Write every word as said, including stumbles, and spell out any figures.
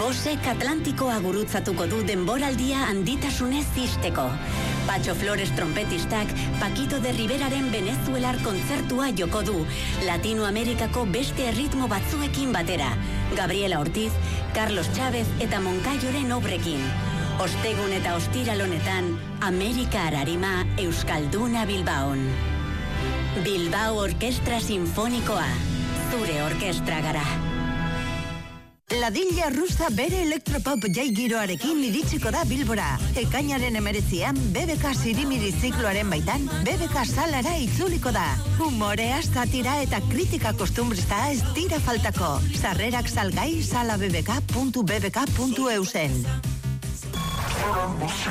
Bosek Atlantikoa gurutzatuko du denboraldia handitasunez izteko. Patxo Flores trompetistak Paquito de Riveraren venezuelar kontzertua joko du, Latinoamerikako beste erritmo batzuekin batera. Gabriela Ortiz, Carlos Chávez eta Moncayoren obrekin. Ostegun eta ostiral honetan, Amerika Ararima Euskalduna Bilbaon. Bilbao Orkestra Sinfonikoa, zure orkestra gara. Ladilla rusa bere elektropop jai giroarekin iritsiko da Bilbora. Ekainaren emeretzian, B B K Sirimiri zikloaren baitan, B B K salara itzuliko da. Humorea, satira eta kritika kostumbrista ez dira faltako. Sarrerak salgai sala bbk puntu bbk puntu eusen.